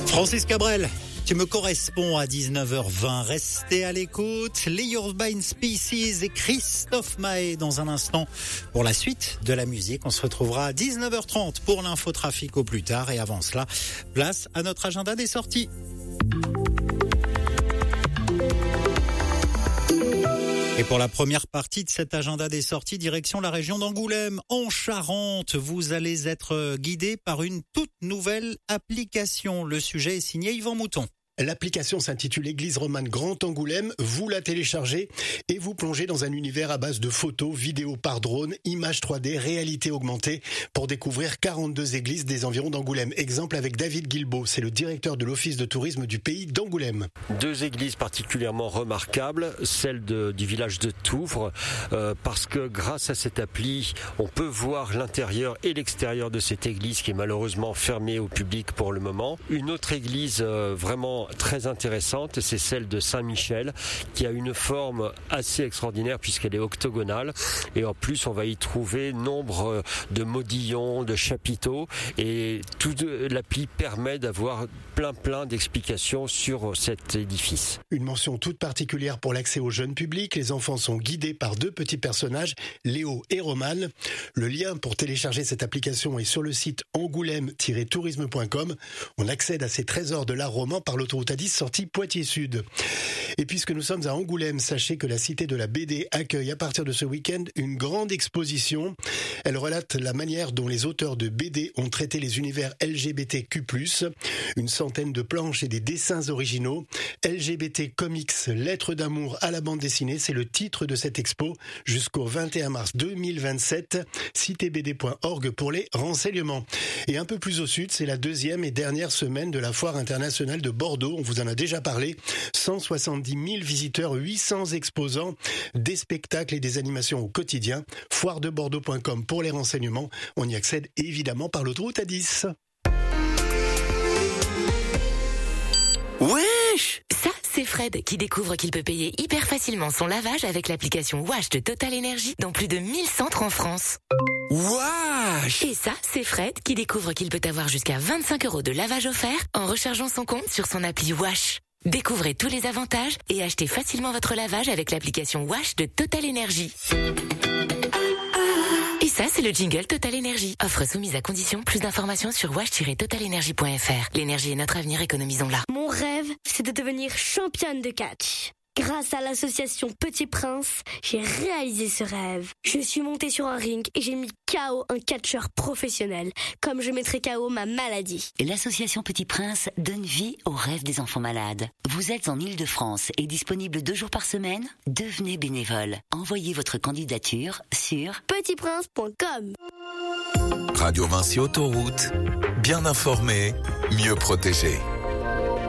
Francis Cabrel, tu me corresponds à 19h20. Restez à l'écoute. Les Urban Species et Christophe Mahé dans un instant pour la suite de la musique. On se retrouvera à 19h30 pour l'infotrafic au plus tard. Et avant cela, place à notre agenda des sorties. Et pour la première partie de cet agenda des sorties, direction la région d'Angoulême, en Charente. Vous allez être guidé par une toute nouvelle application. Le sujet est signé Yvan Mouton. L'application s'intitule Église romane Grand Angoulême. Vous la téléchargez et vous plongez dans un univers à base de photos, vidéos par drone, images 3D, réalité augmentée pour découvrir 42 églises des environs d'Angoulême. Exemple avec David Guilbault, c'est le directeur de l'office de tourisme du pays d'Angoulême. 2 églises particulièrement remarquables, celle du village de Touvre, parce que grâce à cette appli, on peut voir l'intérieur et l'extérieur de cette église qui est malheureusement fermée au public pour le moment. Une autre église vraiment très intéressante, c'est celle de Saint-Michel qui a une forme assez extraordinaire puisqu'elle est octogonale et en plus on va y trouver nombre de modillons, de chapiteaux et toute l'appli permet d'avoir plein d'explications sur cet édifice. Une mention toute particulière pour l'accès au jeune public. Les enfants sont guidés par 2 petits personnages, Léo et Romane. Le lien pour télécharger cette application est sur le site angoulême-tourisme.com. On accède à ces trésors de l'art roman par l'autoroute A10 sortie Poitiers-Sud. Et puisque nous sommes à Angoulême, sachez que la Cité de la BD accueille à partir de ce week-end une grande exposition. Elle relate la manière dont les auteurs de BD ont traité les univers LGBTQ+. Une centaine de planches et des dessins originaux. LGBT Comics, lettres d'amour à la bande dessinée, c'est le titre de cette expo jusqu'au 21 mars 2027. citebd.org pour les renseignements. Et un peu plus au sud, c'est la 2e et dernière semaine de la Foire internationale de Bordeaux. On vous en a déjà parlé. 170 000 visiteurs, 800 exposants, des spectacles et des animations au quotidien. Foiredebordeaux.com pour les renseignements. On y accède évidemment par l'autoroute A10. Wesh! Ça, c'est Fred qui découvre qu'il peut payer hyper facilement son lavage avec l'application Wash de Total Energy dans plus de 1000 centres en France. Wesh! Et ça, c'est Fred qui découvre qu'il peut avoir jusqu'à 25 € de lavage offert en rechargeant son compte sur son appli Wash. Découvrez tous les avantages et achetez facilement votre lavage avec l'application Wash de Total Energy. Et ça, c'est le jingle Total Energy. Offre soumise à condition. Plus d'informations sur wash-totalenergy.fr. L'énergie est notre avenir, économisons-la. Mon rêve, c'est de devenir championne de catch. Grâce à l'association Petit Prince, j'ai réalisé ce rêve. Je suis montée sur un ring et j'ai mis KO un catcheur professionnel, comme je mettrais KO ma maladie. L'association Petit Prince donne vie aux rêves des enfants malades. Vous êtes en Île-de-France et disponible 2 jours par semaine? Devenez bénévole. Envoyez votre candidature sur petitprince.com. Radio Vinci Autoroute, bien informé, mieux protégé.